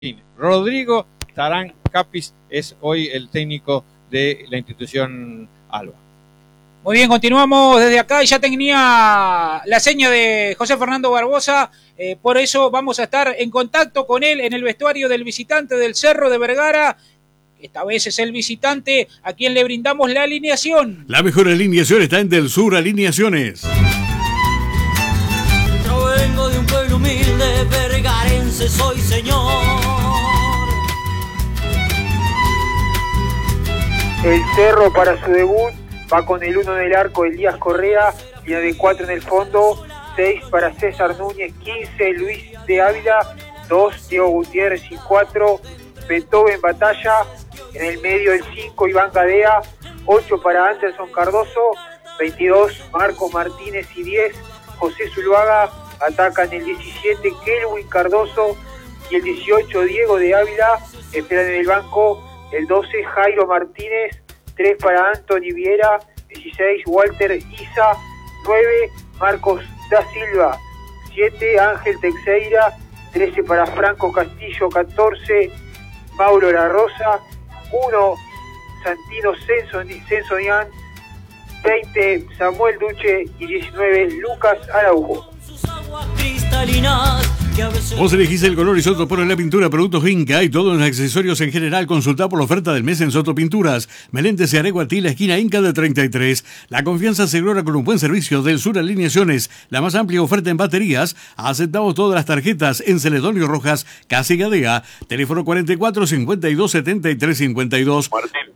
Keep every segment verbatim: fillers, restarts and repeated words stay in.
Rodrigo Tarán Capis es hoy el técnico de la institución Alba. Muy bien, continuamos desde acá y ya tenía la seña de José Fernando Barbosa, eh, por eso vamos a estar en contacto con él en el vestuario del visitante del Cerro de Vergara. Esta vez es el visitante a quien le brindamos la alineación. La mejor alineación está en Del Sur Alineaciones. Yo vengo de un pueblo humilde, vergarense soy, señor. El Cerro para su debut va con el uno en el arco, Elías Correa, línea de cuatro en el fondo, seis para César Núñez, quince Luis de Ávila, dos Diego Gutiérrez y cuatro Beethoven Batalla, en el medio el cinco Iván Gadea, ocho para Anderson Cardoso, veintidós Marcos Martínez y diez José Zuluaga, atacan el diecisiete Kelvin Cardoso y el dieciocho Diego de Ávila, esperan en el banco el doce Jairo Martínez, tres para Anthony Viera, dieciséis Walter Isa, nueve Marcos da Silva, siete Ángel Teixeira, trece para Franco Castillo, catorce Mauro La Rosa, uno Santino Sensonian, veinte Samuel Duche y diecinueve Lucas Araujo. Vos elegís el color y Soto pone la pintura, productos Inca y todos los accesorios en general. Consultá por la oferta del mes en Soto Pinturas. Meléndez y Areguatí, la esquina Inca de treinta y tres. La confianza se logra con un buen servicio. Del Sur Alineaciones, la más amplia oferta en baterías. Aceptamos todas las tarjetas en Celedonio Rojas, Casi Gadea. Teléfono cuarenta y cuatro, cincuenta y dos, setenta y tres, cincuenta y dos. Martín.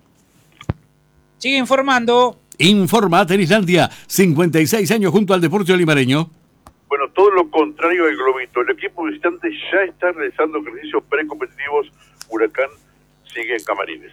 Sigue informando. Informa Tenislandia, cincuenta y seis años junto al deporte olimareño. Bueno, todo lo contrario del globito. El equipo visitante ya está realizando ejercicios precompetitivos. Huracán sigue en Camarines.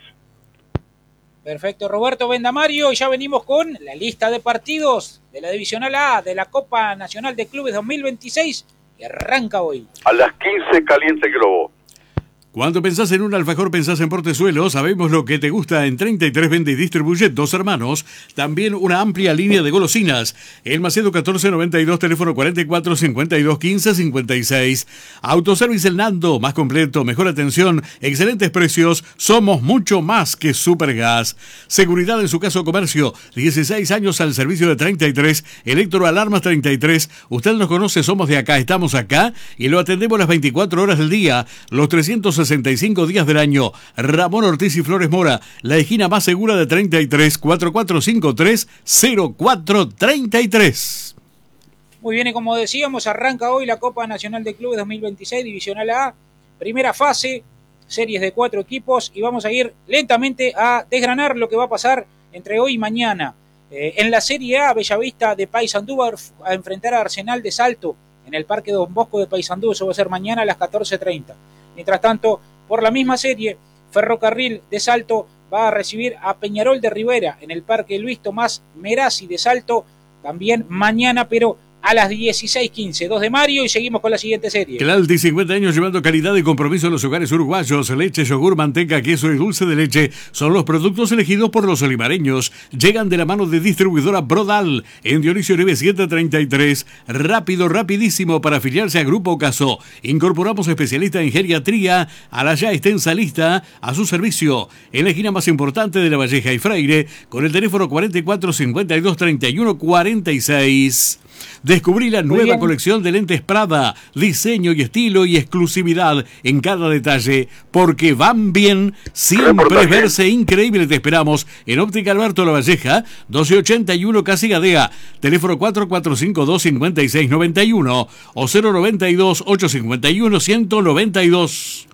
Perfecto, Roberto Vendamario. Y ya venimos con la lista de partidos de la Divisional A de la Copa Nacional de Clubes dos mil veintiséis, que arranca hoy. A las quince caliente globo. Cuando pensás en un alfajor, pensás en Portezuelo. Sabemos lo que te gusta. En treinta y tres vende y distribuye Dos Hermanos. También una amplia línea de golosinas. El Macedo catorce noventa y dos, teléfono cuarenta y cuatro, cincuenta y dos, quince, cincuenta y seis. Autoservice El Nando, más completo, mejor atención, excelentes precios. Somos mucho más que Supergas. Seguridad en su caso o comercio. dieciséis años al servicio de treinta y tres. Electroalarmas treinta y tres. Usted nos conoce, somos de acá, estamos acá y lo atendemos las veinticuatro horas del día. Los trescientos sesenta y cinco días del año. Ramón Ortiz y Flores Mora, la esquina más segura de treinta y tres, cuatro cuatro cinco tres, cero cuatro treinta y tres. Muy bien, y como decíamos, arranca hoy la Copa Nacional de Clubes dos mil veintiséis, Divisional A, primera fase, series de cuatro equipos, y vamos a ir lentamente a desgranar lo que va a pasar entre hoy y mañana. Eh, en la Serie A, Bellavista de Paysandú va a enfrentar a Arsenal de Salto en el Parque Don Bosco de Paysandú. Eso va a ser mañana a las catorce treinta. Mientras tanto, por la misma serie, Ferrocarril de Salto va a recibir a Peñarol de Rivera en el Parque Luis Tomás Merazzi de Salto, también mañana, pero a las dieciséis quince, dos de mayo, y seguimos con la siguiente serie. Clalti, cincuenta años llevando calidad y compromiso a los hogares uruguayos. Leche, yogur, manteca, queso y dulce de leche son los productos elegidos por los olimareños. Llegan de la mano de distribuidora Brodal en Dionisio Uribe setecientos treinta y tres. Rápido, rapidísimo para afiliarse a Grupo Caso. Incorporamos especialista en geriatría a la ya extensa lista a su servicio en la esquina más importante de La Valleja y Freire con el teléfono cuarenta y cuatro, cincuenta y dos, treinta y uno, cuarenta y seis. Descubrí la nueva colección de lentes Prada, diseño y estilo y exclusividad en cada detalle, porque van bien, siempre es verse increíble. Te esperamos en Óptica Alberto La Valleja, doce ochenta y uno Casi Gadea, teléfono cuatro cuatro cinco dos, cinco seis nueve uno o cero noventa y dos, ochocientos cincuenta y uno, ciento noventa y dos.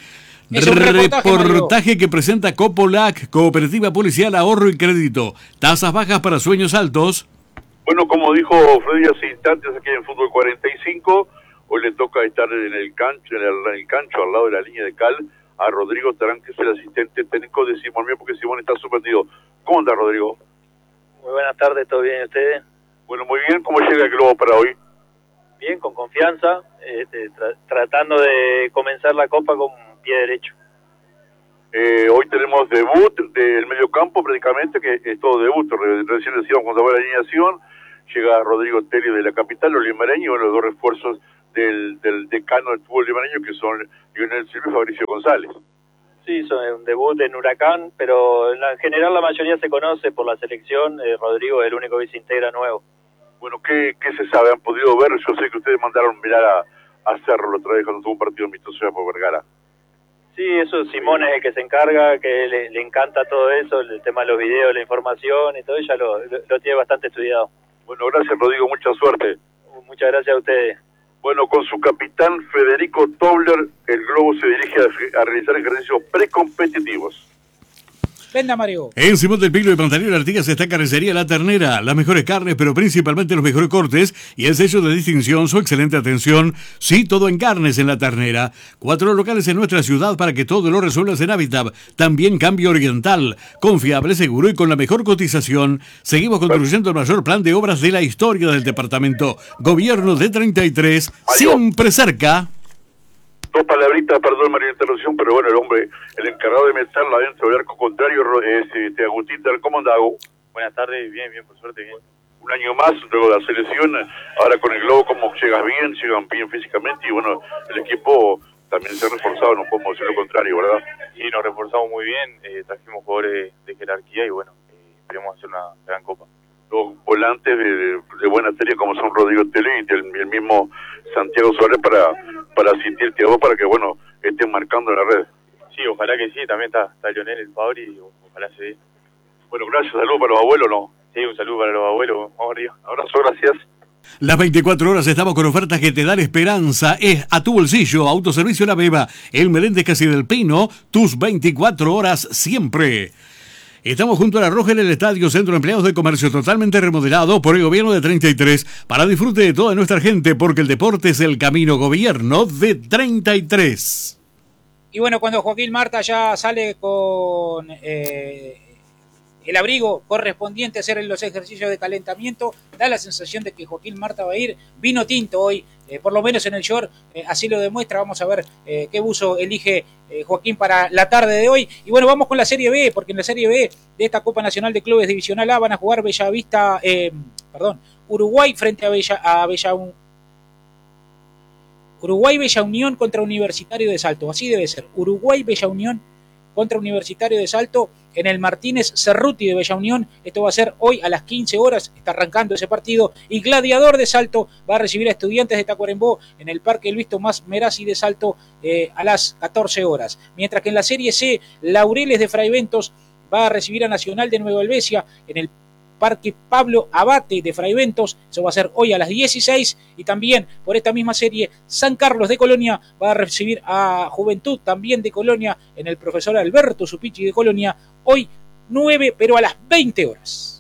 Reportaje, reportaje que presenta Copolac, Cooperativa Policial Ahorro y Crédito. Tasas bajas para sueños altos. Bueno, como dijo Freddy hace instantes aquí en Fútbol cuarenta y cinco, hoy le toca estar en el cancho, en el, en el cancho al lado de la línea de cal, a Rodrigo Tarán, que es el asistente técnico de Simón Mío, porque Simón está suspendido. ¿Cómo anda, Rodrigo? Muy buenas tardes, ¿todo bien ustedes? Bueno, muy bien. ¿Cómo llega el globo para hoy? Bien, con confianza, este, tra tratando de comenzar la Copa con pie derecho. Eh, hoy tenemos debut del medio campo prácticamente, que es todo debut. Re recién decíamos cuando va la alineación. Llega Rodrigo Telio de la capital, olimareño, y bueno, los dos refuerzos del, del decano del fútbol limereño, que son Lionel Silva y Fabricio González. Sí, hizo un debut en Huracán, pero en, la, en general la mayoría se conoce por la selección. eh, Rodrigo es el único que se integra nuevo. Bueno, ¿qué, qué se sabe? ¿Han podido ver? Yo sé que ustedes mandaron mirar a, a Cerro la otra vez cuando tuvo un partido amistoso allá por Vergara. Sí, eso Simón es el que se encarga, que le, le encanta todo eso, el tema de los videos, la información y todo, ella lo, lo, lo tiene bastante estudiado. Bueno, gracias Rodrigo, mucha suerte. Muchas gracias a ustedes. Bueno, con su capitán Federico Tobler, el Globo se dirige a, a realizar ejercicios precompetitivos. Venda, Mario. En Simón del Pino y Pantalón Artigas está Carnicería La Ternera, las mejores carnes, pero principalmente los mejores cortes y el sello de distinción, su excelente atención. Sí, todo en carnes en La Ternera. Cuatro locales en nuestra ciudad para que todo lo resuelvas en Habitat. También Cambio Oriental, confiable, seguro y con la mejor cotización. Seguimos construyendo el mayor plan de obras de la historia del departamento. Gobierno de treinta y tres, siempre cerca. Dos palabritas, perdón María, interrupción, pero bueno, el hombre, el encargado de meterla dentro del arco contrario es este, Agustín Tal. ¿Cómo anda, Agu? Buenas tardes, bien, bien, por suerte, bien. Un año más, luego de la selección, ahora con el Globo, ¿cómo llegas bien? Llegan bien físicamente y bueno, el equipo también se ha reforzado, no podemos decir lo contrario, ¿verdad? Sí, nos reforzamos muy bien, eh, trajimos jugadores de jerarquía y bueno, eh, esperemos hacer una gran copa. Los volantes de, de buena talla como son Rodrigo Tele y el, el mismo Santiago Suárez para, para asistirte a vos, para que bueno, estén marcando en la red. Sí, ojalá que sí, también está, está Lionel, el Fabri, y ojalá se dé. Bueno, gracias, saludos para los abuelos, ¿no? Sí, un saludo para los abuelos, vamos arriba. Abrazo, gracias. Las veinticuatro horas estamos con ofertas que te dan esperanza. Es a tu bolsillo, Autoservicio La Beba, el Meléndez Casi del Pino, tus veinticuatro horas siempre. Estamos junto a La Roja en el Estadio Centro de Empleados de Comercio, totalmente remodelado por el gobierno de treinta y tres, para disfrute de toda nuestra gente, porque el deporte es el camino. Gobierno de treinta y tres. Y bueno, cuando Joaquín Marta ya sale con eh, el abrigo correspondiente a hacer los ejercicios de calentamiento, da la sensación de que Joaquín Marta va a ir vino tinto hoy, eh, por lo menos en el short, eh, así lo demuestra. Vamos a ver eh, qué buzo elige eh, Joaquín para la tarde de hoy. Y bueno, vamos con la Serie B, porque en la Serie B de esta Copa Nacional de Clubes Divisional A van a jugar Bellavista, eh, perdón, Uruguay frente a Bella, a Bella Uruguay Bella Unión contra Universitario de Salto, así debe ser, Uruguay Bella Unión contra Universitario de Salto en el Martínez Cerruti de Bella Unión. Esto va a ser hoy a las quince horas, está arrancando ese partido, y Gladiador de Salto va a recibir a Estudiantes de Tacuarembó en el Parque Luis Tomás Merazzi de Salto eh, a las catorce horas. Mientras que en la Serie C, Laureles de Fraiventos va a recibir a Nacional de Nueva Helvecia en el Parque Pablo Abate de Fraiventos. Eso va a ser hoy a las dieciséis. Y también por esta misma serie, San Carlos de Colonia va a recibir a Juventud también de Colonia en el Profesor Alberto Supichi de Colonia, hoy nueve, pero a las veinte horas.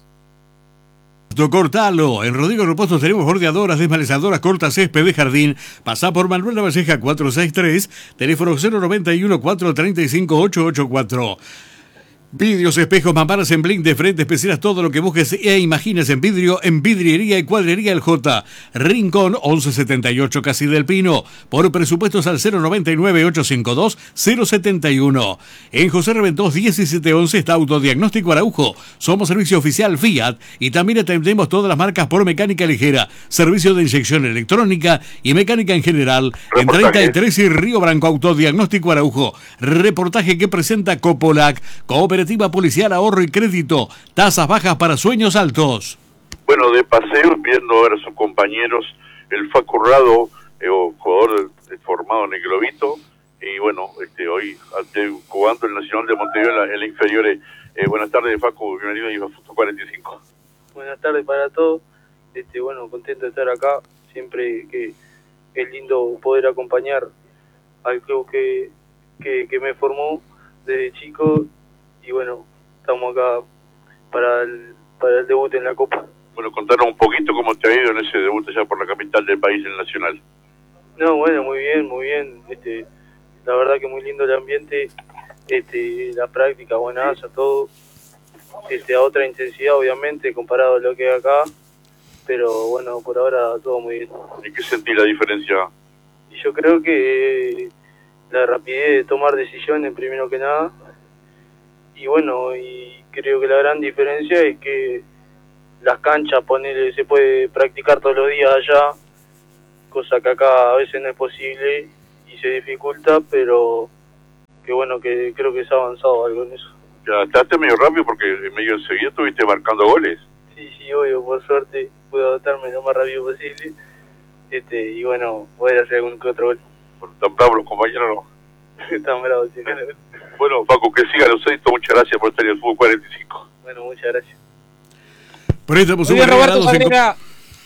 Cortalo, en Rodrigo Repuestos tenemos bordeadoras, desmalezadoras, corta césped de jardín. Pasá por Manuel Lavalleja cuatrocientos sesenta y tres, teléfono cero noventa y uno, cuatrocientos treinta y cinco, ochocientos ochenta y cuatro. Vidrios, espejos, mamparas en Blink de frente, especiales, todo lo que busques e imagines en vidrio, en Vidriería y Cuadrería El J. Rincón once setenta y ocho Casi del Pino. Por presupuestos al cero noventa y nueve, ochocientos cincuenta y dos, cero setenta y uno. En José Reventós diecisiete once está Autodiagnóstico Araujo. Somos servicio oficial Fiat y también atendemos todas las marcas por mecánica ligera, servicio de inyección electrónica y mecánica en general. En treinta y tres y Río Branco, Autodiagnóstico Araujo. Reportaje que presenta Copolac, Cooperativa Policial Ahorro y Crédito, tasas bajas para sueños altos. Bueno, de paseo, viendo a sus compañeros, el Facu Rado, eh, jugador de, formado en el Globito, y bueno, este hoy jugando el Nacional de Montevideo en la, en la inferiores. Eh, buenas tardes, Facu, bienvenido a Foto cuarenta y cinco. Buenas tardes para todos, este bueno, contento de estar acá, siempre que es lindo poder acompañar al club que, que, que me formó desde chico. Y bueno, estamos acá para el, para el debut en la Copa. Bueno, contanos un poquito cómo te ha ido en ese debut allá por la capital del país, el Nacional. No, bueno, muy bien, muy bien. Este, la verdad que muy lindo el ambiente, este, la práctica, buenaza, todo. Este, a otra intensidad, obviamente, comparado a lo que hay acá. Pero bueno, por ahora todo muy bien. ¿Y qué sentís la diferencia? Y yo creo que eh, la rapidez de tomar decisiones, primero que nada. Y bueno, y creo que la gran diferencia es que las canchas, ponele, se puede practicar todos los días allá cosa que acá a veces no es posible y se dificulta, pero que bueno, que creo que se ha avanzado algo en eso. Te adaptaste medio rápido porque medio enseguida estuviste marcando goles. Sí, sí, obvio, por suerte pude adaptarme lo más rápido posible, este y bueno, poder hacer algún que otro gol. Por tan bravos los compañeros, no. Están bravos, sí. Bueno, Paco, que sigan los éxitos. Muchas gracias por estar en el Fútbol cuarenta y cinco. Bueno, muchas gracias. Préstamos Muy bien, Roberto regalados en Saavedra,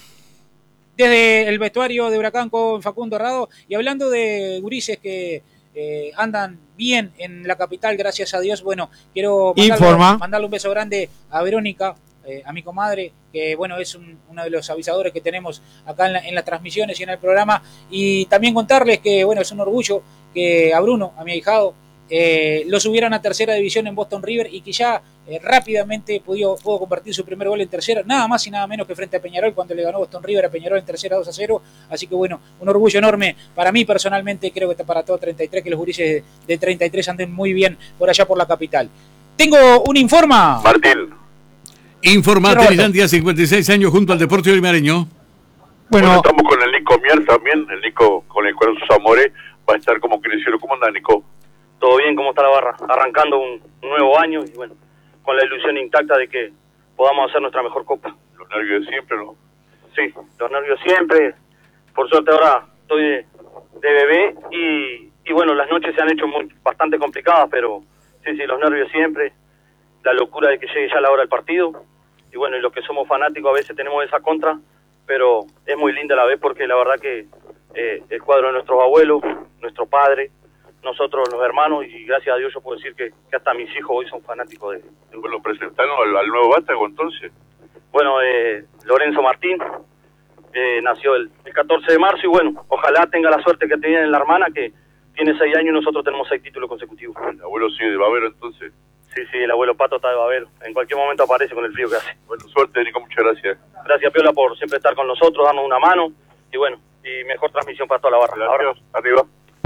desde el vestuario de Huracán con Facundo Herrado. Y hablando de gurises que eh, andan bien en la capital, gracias a Dios, bueno, quiero mandarle, mandarle un beso grande a Verónica, eh, a mi comadre, que bueno, es un, uno de los avisadores que tenemos acá en, la, en las transmisiones y en el programa. Y también contarles que, bueno, es un orgullo que a Bruno, a mi ahijado, Eh, lo subieron a tercera división en Boston River y que ya eh, rápidamente pudo, pudo convertir su primer gol en tercera, nada más y nada menos que frente a Peñarol, cuando le ganó Boston River a Peñarol en tercera dos a cero. Así que bueno, un orgullo enorme para mí personalmente, creo que está para todo treinta y tres, que los gurises de treinta y tres anden muy bien por allá por la capital. Tengo un informa. Martín. Informa Tenilandia, cincuenta y seis años junto al Deportivo Limareño. Bueno, bueno, estamos con el Nico Mier también, el Nico con el cual sus amores va a estar como crecido. ¿Cómo anda, Nico? Todo bien, ¿cómo está la barra? Arrancando un, un nuevo año y bueno, con la ilusión intacta de que podamos hacer nuestra mejor copa. Los nervios de siempre, ¿no? Sí, los nervios siempre. Por suerte ahora estoy de, de bebé y, y bueno, las noches se han hecho muy, bastante complicadas, pero sí, sí, los nervios siempre, la locura de que llegue ya la hora del partido. Y bueno, y los que somos fanáticos a veces tenemos esa contra, pero es muy linda a la vez porque la verdad que eh, el cuadro de nuestros abuelos, nuestro padre, nosotros los hermanos, y gracias a Dios yo puedo decir que, que hasta mis hijos hoy son fanáticos de... de... Bueno, presentaron al, al nuevo Vástago entonces. Bueno, eh, Lorenzo Martín, eh, nació el, el catorce de marzo y bueno, ojalá tenga la suerte que tiene la hermana, que tiene seis años y nosotros tenemos seis títulos consecutivos. El abuelo sigue de Babero entonces. Sí, sí, el abuelo Pato está de Babero, en cualquier momento aparece con el frío que hace. Bueno, suerte, Nico, muchas gracias. Gracias, Piola, por siempre estar con nosotros, darnos una mano y bueno, y mejor transmisión para toda la barra. Gracias, arriba.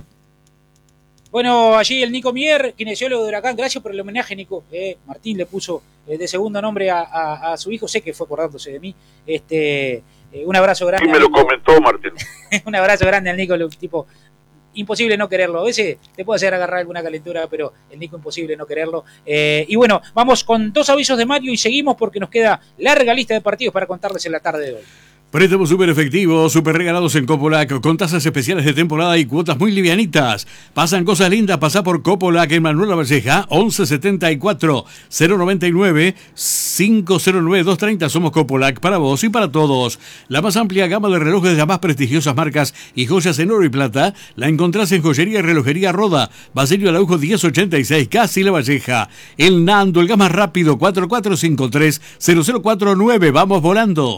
Bueno, allí el Nico Mier, kinesiólogo de Huracán, gracias por el homenaje, Nico. Eh, Martín le puso eh, de segundo nombre a, a, a su hijo, sé que fue acordándose de mí. Este, eh, un abrazo grande. Sí, me lo comentó Martín. Un abrazo grande al Nico, tipo, imposible no quererlo. A veces te puede hacer agarrar alguna calentura, pero el Nico imposible no quererlo. Eh, y bueno, vamos con dos avisos de Mario y seguimos porque nos queda larga lista de partidos para contarles en la tarde de hoy. Préstamos súper efectivos, súper regalados en Copolac, con tasas especiales de temporada y cuotas muy livianitas. Pasan cosas lindas, pasa por Copolac en Manuel Lavalleja, once setenta y cuatro, cero noventa y nueve, cinco cero nueve, dos treinta. Somos Copolac para vos y para todos. La más amplia gama de relojes de las más prestigiosas marcas y joyas en oro y plata la encontrás en Joyería y Relojería Roda, Basilio Araujo diez ochenta y seis, casi Lavalleja. El Nando, el gas más rápido, cuatro cuatro cinco tres, cero cero cuatro nueve. Vamos volando.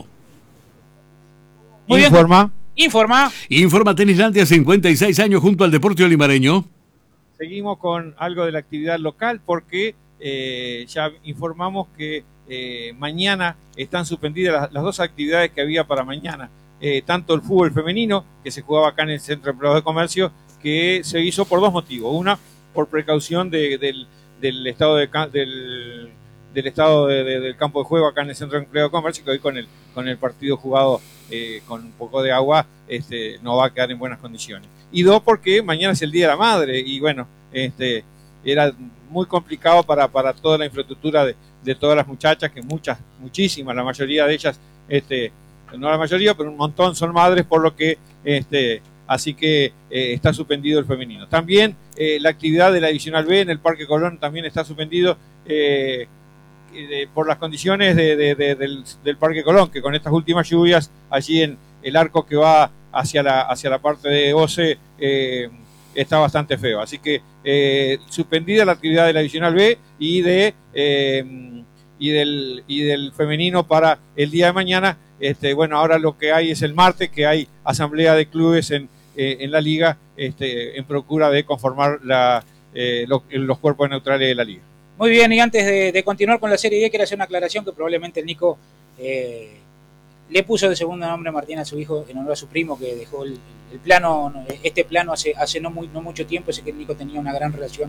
Muy Informa. Bien. Informa. Informa Tenislandia, cincuenta y seis años junto al Deportivo Limareño. Seguimos con algo de la actividad local porque eh, ya informamos que eh, mañana están suspendidas las, las dos actividades que había para mañana. Eh, tanto el fútbol femenino, que se jugaba acá en el Centro de Empleados de Comercio, que se hizo por dos motivos. Una, por precaución de, del, del estado de... Del, del estado de, de, del campo de juego acá en el Centro de Empleo de Comercio, que hoy con el, con el partido jugado eh, con un poco de agua este, no va a quedar en buenas condiciones. Y dos, porque mañana es el Día de la Madre y bueno, este, era muy complicado para, para toda la infraestructura de, de todas las muchachas, que muchas, muchísimas, la mayoría de ellas, este, no la mayoría, pero un montón son madres, por lo que este, así que eh, está suspendido el femenino. También eh, la actividad de la Divisional B en el Parque Colón también está suspendido eh, De, por las condiciones de, de, de, del, del Parque Colón, que con estas últimas lluvias allí en el arco que va hacia la, hacia la parte de Oce eh, está bastante feo, así que eh, suspendida la actividad de la Divisional B y de eh, y del y del femenino para el día de mañana. Este, bueno, ahora lo que hay es el martes, que hay asamblea de clubes en, eh, en la liga este, en procura de conformar la, eh, lo, los cuerpos neutrales de la liga. Muy bien, y antes de, de continuar con la Serie D, quiero hacer una aclaración que probablemente el Nico eh, le puso de segundo nombre a Martín a su hijo en honor a su primo, que dejó el, el plano, este plano hace, hace no, muy, no mucho tiempo. Sé que el Nico tenía una gran relación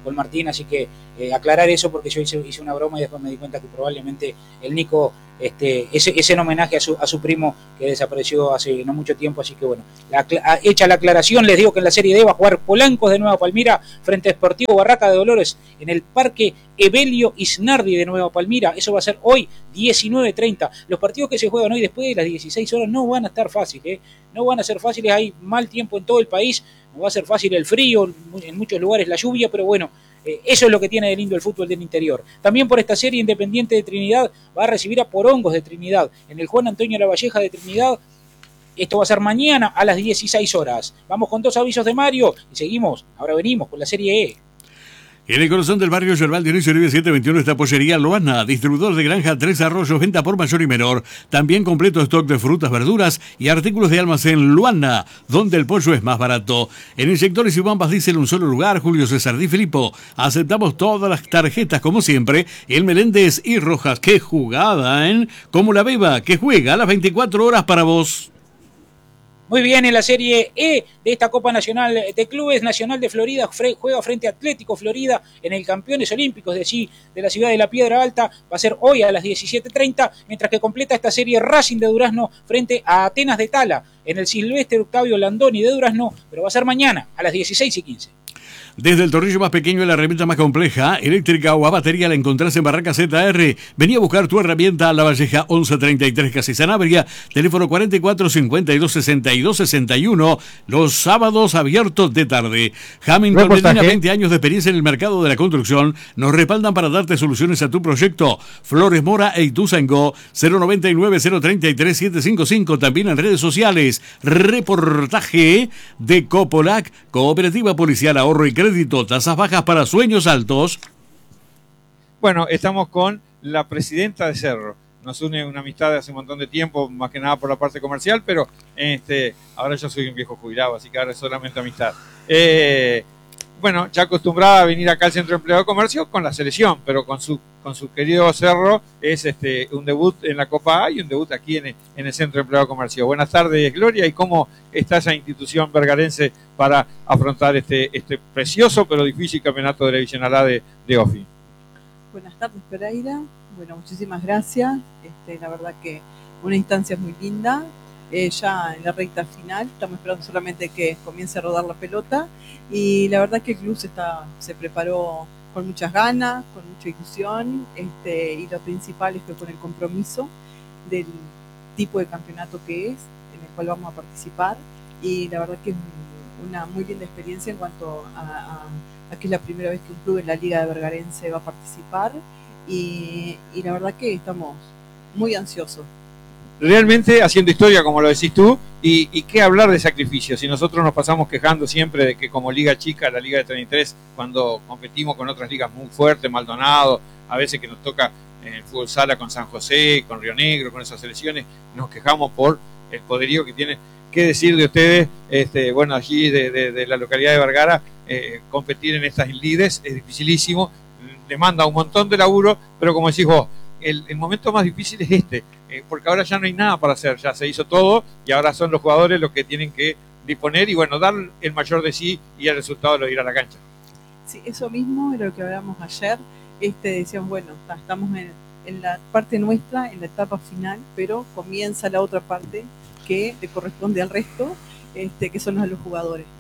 con Martín, así que eh, aclarar eso porque yo hice, hice una broma y después me di cuenta que probablemente el Nico, este, ese, ese en homenaje a su, a su primo que desapareció hace no mucho tiempo, así que bueno, la, hecha la aclaración, les digo que en la Serie D va a jugar Polancos de Nueva Palmira frente a Sportivo Barraca de Dolores en el Parque Evelio Isnardi de Nueva Palmira. Eso va a ser hoy, diecinueve treinta. Los partidos que se juegan hoy después de las dieciséis horas no van a estar fáciles, ¿eh? No van a ser fáciles, hay mal tiempo en todo el país, no va a ser fácil el frío, en muchos lugares la lluvia, pero bueno, eh, eso es lo que tiene de lindo el fútbol del interior. También por esta serie, Independiente de Trinidad va a recibir a Porongos de Trinidad en el Juan Antonio Lavalleja de Trinidad. Esto va a ser mañana a las dieciséis horas. Vamos con dos avisos de Mario y seguimos, ahora venimos con la Serie E. En el corazón del barrio Yerbal, Dionisio Uribe setecientos veintiuno está Pollería Loana, distribuidor de granja Tres Arroyos, venta por mayor y menor. También completo stock de frutas, verduras y artículos de almacén Loana, donde el pollo es más barato. En Inyectores y Bombas Diesel, un solo lugar, Julio César Di Filippo. Aceptamos todas las tarjetas, como siempre. El Meléndez y Rojas, qué jugada, ¿eh? Como la Beba, que juega a las veinticuatro horas para vos. Muy bien, en la Serie E de esta Copa Nacional de Clubes, Nacional de Florida juega frente a Atlético Florida en el Campeones Olímpicos de allí, de la ciudad de la Piedra Alta. Va a ser hoy a las diecisiete treinta, mientras que completa esta serie Racing de Durazno frente a Atenas de Tala en el Silvestre Octavio Landoni de Durazno, pero va a ser mañana a las dieciséis y quince. Desde el tornillo más pequeño a la herramienta más compleja, eléctrica o a batería, la encontrás en Barraca Z R. Vení a buscar tu herramienta a La Valleja once treinta y tres, casi Sanabria, teléfono cuarenta y cuatro cincuenta y dos sesenta y dos sesenta y uno, los sábados abiertos de tarde. Hamilton Medina, veinte años de experiencia en el mercado de la construcción, nos respaldan para darte soluciones a tu proyecto. Flores Mora e Ituzaingó, cero noventa y nueve, cero treinta y tres, setecientos cincuenta y cinco, también en redes sociales. Reportaje de Copolac, Cooperativa Policial Ahorro y Crédito. Crédito, tasas bajas para sueños altos. Bueno, estamos con la presidenta de Cerro. Nos une una amistad de hace un montón de tiempo, más que nada por la parte comercial, pero este, ahora yo soy un viejo jubilado, así que ahora es solamente amistad. Eh, bueno, ya acostumbrada a venir acá al Centro de Empleo de Comercio con la selección, pero con su con su querido Cerro es este un debut en la Copa A y un debut aquí en el, en el Centro de Empleo de Comercio. Buenas tardes, Gloria, ¿y cómo está esa institución vergarense para afrontar este este precioso pero difícil campeonato de la Divisional A de, de O F I? Buenas tardes, Pereira. Bueno, muchísimas gracias. Este, la verdad que una instancia muy linda. Eh, ya en la recta final, estamos esperando solamente que comience a rodar la pelota y la verdad que el club se, está, se preparó con muchas ganas, con mucha ilusión este, y lo principal es que con el compromiso del tipo de campeonato que es, en el cual vamos a participar, y la verdad que es una muy linda experiencia en cuanto a, a, a que es la primera vez que un club en la Liga de Vergarense va a participar y, y la verdad que estamos muy ansiosos. Realmente haciendo historia, como lo decís tú, y, y qué hablar de sacrificio. Si nosotros nos pasamos quejando siempre de que como liga chica, la liga de treinta y tres, cuando competimos con otras ligas muy fuertes, Maldonado, a veces que nos toca en el fútbol sala con San José, con Río Negro, con esas selecciones, nos quejamos por el poderío que tiene. ¿Qué decir de ustedes? Este, bueno, allí de, de, de la localidad de Vergara, eh, competir en estas lides es dificilísimo, demanda un montón de laburo, pero como decís vos, el, el momento más difícil es este, eh, porque ahora ya no hay nada para hacer, ya se hizo todo y ahora son los jugadores los que tienen que disponer y bueno, dar el mayor de sí y el resultado lo de ir a la cancha. Sí, eso mismo era lo que hablamos ayer, este, decían, bueno, estamos en, en la parte nuestra, en la etapa final, pero comienza la otra parte que le corresponde al resto, este, que son los, los jugadores.